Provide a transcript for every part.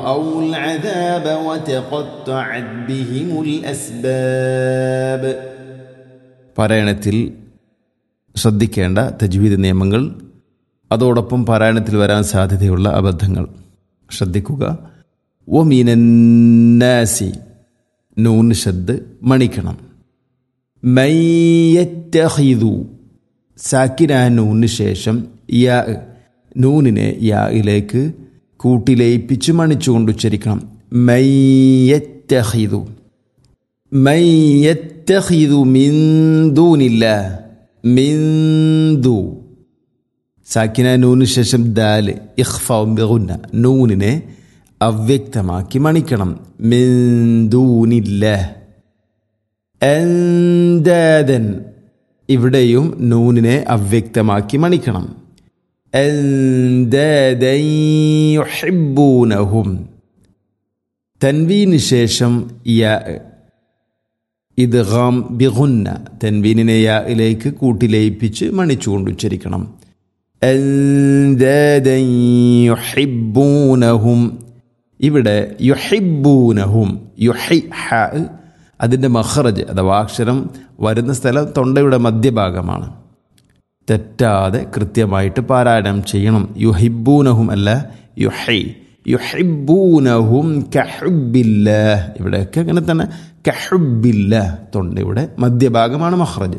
أو العذاب وتقطعت بهم الأسباب. പാരായണത്തിൽ ശ്രദ്ധിക്കേണ്ട തജ്വീദ് നിയമങ്ങൾ, അതോടൊപ്പം പാരായണത്തിൽ വരാൻ സാധ്യതയുള്ള അബദ്ധങ്ങൾ ശ്രദ്ധിക്കുക. വമിനന്നാസി നൂൻ ഷദ് മണിക്കണം. മയ്യത്തഖിദു സാക്കിന നൂന് ശേഷം യാ, നൂനിനെ യായിലേക്ക് കൂട്ടിലയിപ്പിച്ച് മണിച്ചുകൊണ്ട് ഉച്ചരിക്കണം. മയ്യത്തഖിദു മയ്യത്തഖിദു മിൻ ദൂനില്ലാഹ്. മിൻ ദൂ സാക്കിന നൂന് ശേഷം ദാല് ഇഖ്ഫാ ബിഗുന്ന, നൂനിനെ അവ്യക്തമാക്കി മണിക്കണം. മിൻ ദൂനില്ലാഹ്. അൻദാദൻ ഇവിടെയും നൂനിനെ അവ്യക്തമാക്കി മണിക്കണം. അൻദാദൻ യുഹിബ്ബൂനഹും. തൻവീന് ശേഷം യാ, ഇദ്ഗാം ബിഗുന്ന, തൻവീനിനെ യായിലേക്ക് കൂട്ടിലയിപ്പിച്ച് മണിച്ചുകൊണ്ട് ഉച്ചരിക്കണം. അൻദാദൻ യുഹിബ്ബൂനഹും. ഇവിടെ യുഹിബ്ബൂനഹും, അതിൻ്റെ മഖ്റജ് അഥവാ അക്ഷരം വരുന്ന സ്ഥലം തൊണ്ടയുടെ മധ്യഭാഗമാണ്. തെറ്റാതെ കൃത്യമായിട്ട് പാരായണം ചെയ്യണം. യുഹിബ്ബൂനഹും അല്ല, യുഹിബ്ബൂനഹും കഹുബ്ബില്ലാഹ്. ഇവിടെയൊക്കെ അങ്ങനെ തന്നെ കഹുബ്ബില്ലാഹ്, തൊണ്ടയുടെ മധ്യഭാഗമാണ് മഖ്റജ്.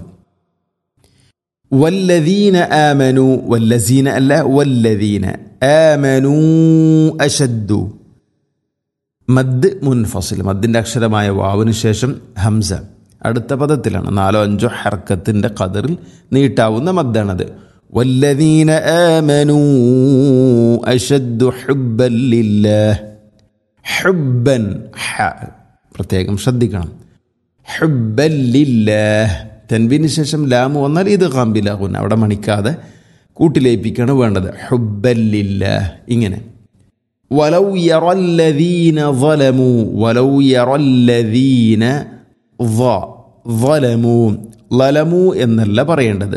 വല്ലദീന ആമനു, വല്ലസീന അല്ല, വല്ലദീന ആമനു അശദ്ദു. മദ് മുൻഫസിൽ, മദ്ദിൻ്റെ അക്ഷരമായ വാവിന് ശേഷം ഹംസ അടുത്ത പദത്തിലാണ്. 4-5 ഹർക്കത്തിൻ്റെ ഖദറിൽ നീട്ടാവുന്ന മദ്ദാണത്. വല്ലദീന ആമനു അശദ്ദു ഹുബ്ബൻ ലില്ലാഹ്. ഹുബ്ബൻ ഹ പ്രത്യേകം ശ്രദ്ധിക്കണം. ഹുബ്ബൻ ലില്ലാഹ്. തൻവീന് ശേഷം ലാമു വന്നാൽ ഇത് ഖാംബിലാകുന്ന, അവിടെ മണിക്കാതെ കൂട്ടിലേപ്പിക്കാണ് വേണ്ടത്. ഹുബ്ബൻ ലില്ലാഹ്. ഇങ്ങനെ വലൗ യറല്ലദീന ളലമു, വലൗ യറല്ലദീന ളലമു, ലലമു എന്നല്ല പറയേണ്ടത്,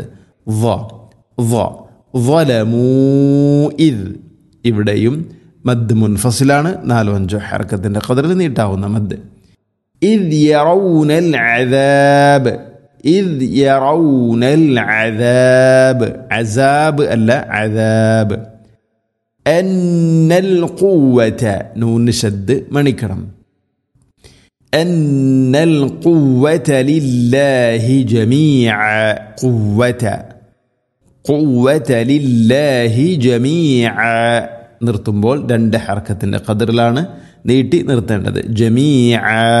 ളലമു ഇദ്. ഇവിടെയും മദ് മുൻഫസിലാണ്. 4-5 ഹർക്കത്തിൻ്റെ ഖദറിൽ നീട്ടാവുന്ന മദ്. ഇദ് യറൗനൽ അദാബ്, ഇദ് യറൗനൽ അദാബ്. അസാബ് അല്ല, അദാബ്. അന്നൽ ഖുവത, നൂന് ഷദ് മണിക്കണം. അന്നൽ ഖുവത ലില്ലാഹി ജമീഅ. ഖുവത ലില്ലാഹി ജമീഅ. നിർത്തുമ്പോൾ 2 ഹർക്കത്തിൻ്റെ ഖദറിലാണ് നീട്ടി നിർത്തേണ്ടത്. ജമീഅ.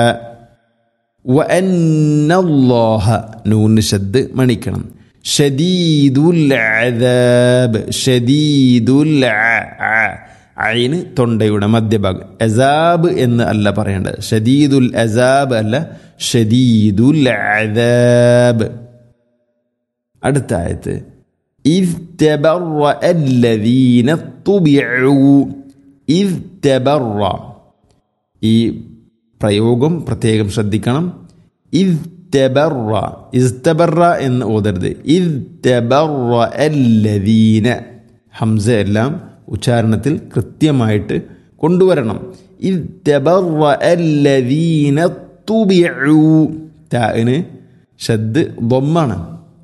വഅന്നല്ലാഹ, നൂന് ഷദ് മണിക്കണം. ഷദീദുൽ അദാബ്. ഷദീദുൽ ഐന് തൊണ്ടയുടെ മധ്യഭാഗം. അസാബ് എന്ന് അല്ല പറയേണ്ടത്. ഷദീദുൽ അസാബ് അല്ല, ഷദീദുൽ അദാബ്. അടുത്ത ആയത്ത് ഇദ് തബറഅ അല്ലദീന തുബിഉ. ഇദ് തബറ, ഈ പ്രയോഗം പ്രത്യേകം ശ്രദ്ധിക്കണം. ഇദ് തബറ, ഇസ്തബറ എന്ന് ഓതരുത്. ഇദ് തബറഅ അല്ലദീന, ഹംസ എല്ലാം ഉച്ചാരണത്തിൽ കൃത്യമായിട്ട് കൊണ്ടുവരണം. ഇദ് തബറഅ അല്ലദീന തുബിഉ. താഇന് ഷദ് ളമ്മാണ്.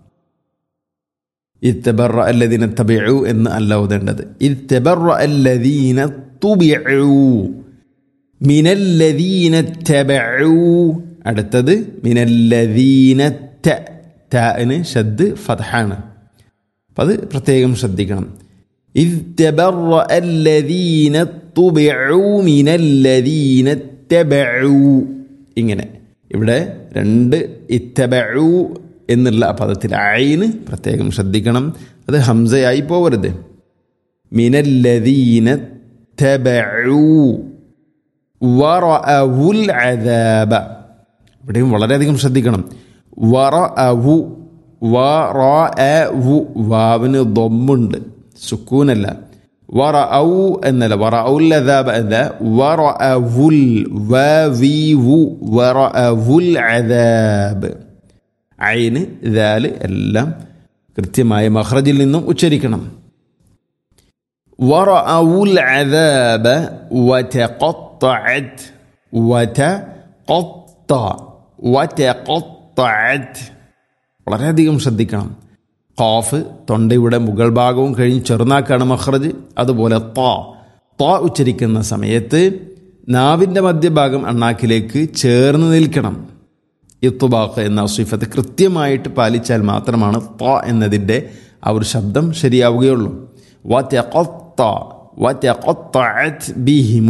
ഇദ് തബറഅ അല്ലദീന തബിഉ എന്ന് അല്ല ഓതേണ്ടത്. ഇദ് തബറഅ അല്ലദീന തുബിഉ മിനല്ലദീന തബഉ. അടുത്തത് മിനല്ലദീന താഇന് ഷദ് ഫത്ഹാണ്. അപ്പം അത് പ്രത്യേകം ശ്രദ്ധിക്കണം. ഇദ് തബറഅ അല്ലദീന തുബിഉ മിനല്ലദീന തബഉ. ഇങ്ങനെ ഇവിടെ 2 ഇത്തബഉ എന്നുള്ള പദത്തിൽ ഐന് പ്രത്യേകം ശ്രദ്ധിക്കണം. അത് ഹംസയായി പോവരുത്. മിനല്ലദീന തബഉ വറഅവുൽ അദാബ. ഇവിടെയും വളരെയധികം ശ്രദ്ധിക്കണം. വറഅവു, വറഅവു, വാവിന് ദമ്മുണ്ട്, സുക്കൂനല്ല. വറഔ എന്നല്ല, വറഔൽ അദാബ അല്ല, വറഅവുൽ, വവീവു, വറഅവുൽ അദാബ്. ഐന് ദാല് എല്ലാം കൃത്യമായ മഖ്റജിൽ നിന്നും ഉച്ചരിക്കണം. ورأوا العذاب وتقطعت وتقطعت. വളരെയധികം ശ്രദ്ധിക്കണം. ഖാഫ് തൊണ്ടയുടെ മുകൾ ഭാഗവും കഴിഞ്ഞ് ചെറുനാക്കാണ് മഖ്റജ്. അതുപോലെ ത ഉച്ചരിക്കുന്ന സമയത്ത് നാവിൻ്റെ മധ്യഭാഗം അണ്ണാക്കിലേക്ക് ചേർന്ന് നിൽക്കണം. ഇത്ബാഖ് എന്ന സിഫത്ത് കൃത്യമായിട്ട് പാലിച്ചാൽ മാത്രമാണ് ത എന്നതിൻ്റെ ആ ഒരു ശബ്ദം ശരിയാവുകയുള്ളൂ. وتقطعت بهم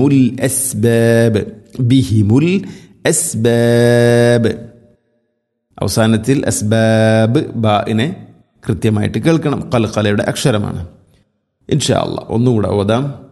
الأسباب. അവസാനത്തിൽ അസ്ബാബ് ബാഇനെ കൃത്യമായിട്ട് കേൾക്കണം. ഖൽഖലയുടെ അക്ഷരമാണ്. ഇൻഷാ അല്ലാഹ് ഒന്നുകൂടെ ഓതാം.